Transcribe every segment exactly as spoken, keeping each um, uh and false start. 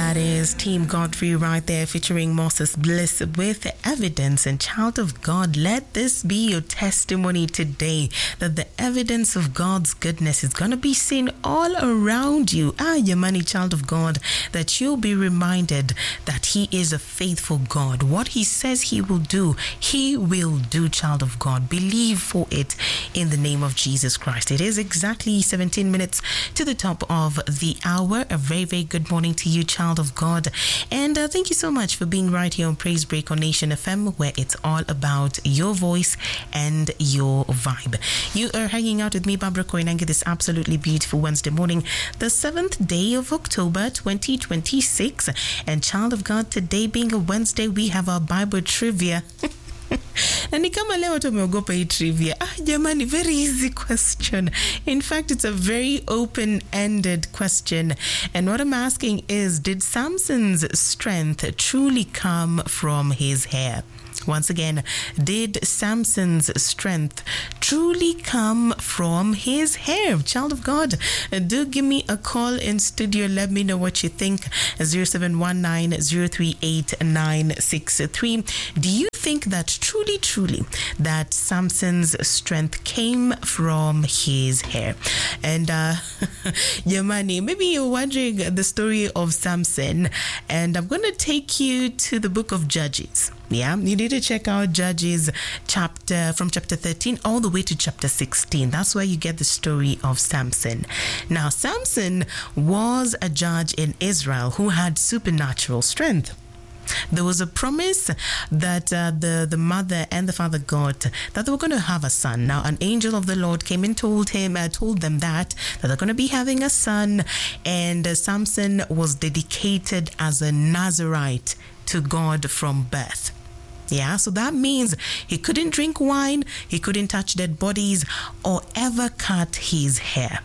That is Team Godfrey right there featuring Moses Bliss with Evidence. And child of God, let this be your testimony today that the evidence of God's goodness is going to be seen all around you. Ah, Yamani, child of God, that you'll be reminded that He is a faithful God. What He says He will do, He will do, child of God. Believe for it in the name of Jesus Christ. It is exactly seventeen minutes to the top of the hour. A very, very good morning to you, child of God. And uh, thank you so much for being right here on Praise Break on Nation F M, where it's all about your voice and your vibe. You are hanging out with me, Barbara Koinange, this absolutely beautiful Wednesday morning, the seventh day of October, twenty twenty-six. And child of God, today being a Wednesday, we have our Bible trivia. Na ni kama leo tumeogopa hii trivia. Ah, jamani, very easy question. In fact, it's a very open-ended question. And what I'm asking is, did Samson's strength truly come from his hair? Once again, did Samson's strength truly come from his hair? Child of God, do give me a call in studio. Let me know what you think. zero seven one nine zero three eight nine six three. Do you think that truly, truly, that Samson's strength came from his hair? And, uh, Yamani, maybe you're wondering the story of Samson, and I'm going to take you to the book of Judges. Yeah, you need to check out Judges chapter from chapter thirteen all the way to chapter sixteen. That's where you get the story of Samson. Now, Samson was a judge in Israel who had supernatural strength. There was a promise that uh, the, the mother and the father got that they were going to have a son. Now, an angel of the Lord came and told him, uh, told them that, that they're going to be having a son. And uh, Samson was dedicated as a Nazirite to God from birth. Yeah, so that means he couldn't drink wine, he couldn't touch dead bodies, or ever cut his hair.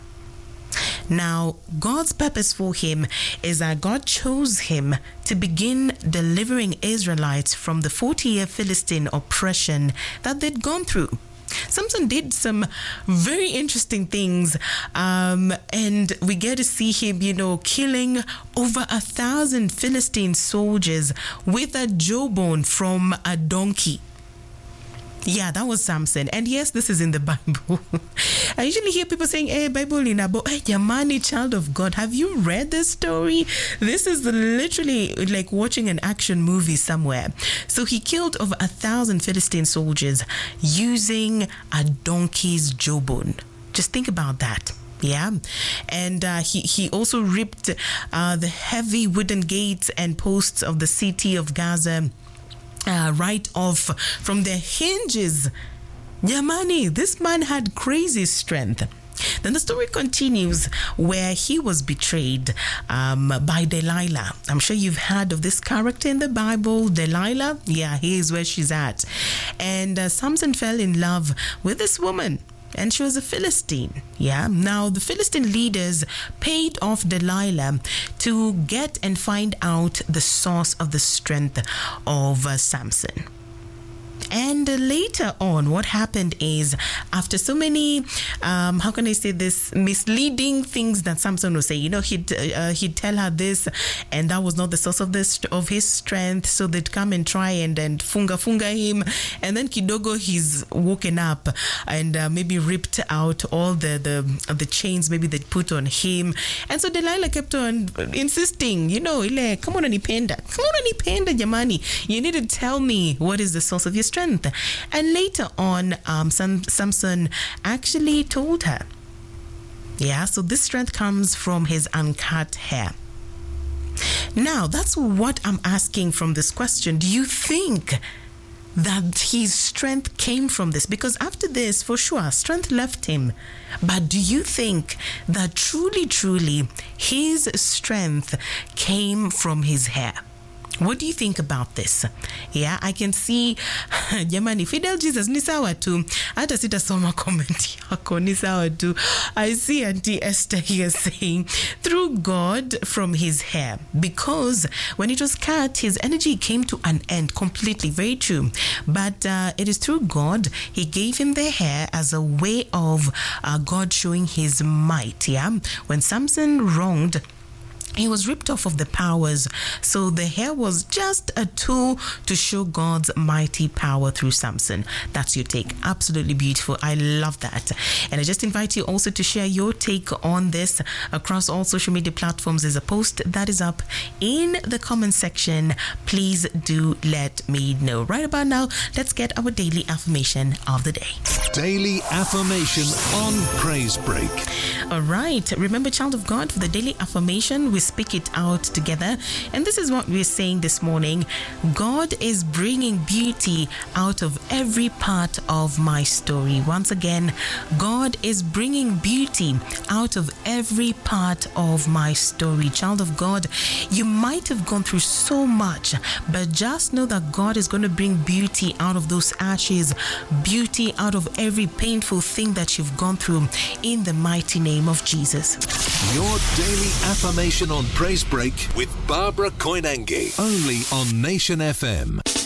Now, God's purpose for him is that God chose him to begin delivering Israelites from the forty-year Philistine oppression that they'd gone through. Samson did some very interesting things, um, and we get to see him, you know, killing over a thousand Philistine soldiers with a jawbone from a donkey. Yeah, that was Samson. And yes, this is in the Bible. I usually hear people saying, hey, Bible in a book. Hey, Yamani, child of God, have you read this story? This is literally like watching an action movie somewhere. So he killed over a thousand Philistine soldiers using a donkey's jawbone. Just think about that. Yeah, and uh, he, he also ripped uh, the heavy wooden gates and posts of the city of Gaza Uh, right off from their hinges. Yamani, this man had crazy strength. Then the story continues where he was betrayed um, by Delilah. I'm sure you've heard of this character in the Bible, Delilah. Yeah, here's where she's at. And uh, Samson fell in love with this woman. And she was a Philistine. Yeah. Now, the Philistine leaders paid off Delilah to get and find out the source of the strength of uh, Samson. And uh, later on, what happened is, after so many, um, how can I say this, misleading things that Samson would say, you know, he'd uh, he'd tell her this, and that was not the source of this of his strength. So they'd come and try and and funga funga him, and then kidogo he's woken up and uh, maybe ripped out all the the the chains maybe they'd put on him, and so Delilah kept on insisting, you know, ile come on anipenda, come on anipenda, jamani, you need to tell me what is the source of your strength. And later on, um, Sam, Samson actually told her. Yeah, so this strength comes from his uncut hair. Now, that's what I'm asking from this question. Do you think that his strength came from this? Because after this, for sure, strength left him. But do you think that truly, truly, his strength came from his hair? What do you think about this? Yeah, I can see jamani, Fidel Jesus ni sawa tu. Hata sitasoma comment yako, ni sawa tu. I see Auntie Esther here saying, through God from his hair, because when it was cut, his energy came to an end completely. Very true. But uh, it is through God, he gave him the hair as a way of uh, God showing his might. Yeah, when Samson wronged He was ripped off of the powers. So the hair was just a tool to show God's mighty power through Samson. That's your take. Absolutely beautiful. I love that. And I just invite you also to share your take on this across all social media platforms. There's a post that is up in the comment section. Please do let me know. Right about now, let's get our daily affirmation of the day. Daily affirmation on Praise Break. All right. Remember, child of God, for the daily affirmation, we speak it out together. And this is what we're saying this morning. God is bringing beauty out of every part of my story. Once again, God is bringing beauty out of every part of my story. Child of God, you might have gone through so much, but just know that God is going to bring beauty out of those ashes, beauty out of every painful thing that you've gone through, in the mighty name of Jesus. Your daily affirmation on Praise Break with Barbara Koinange, only on Nation F M.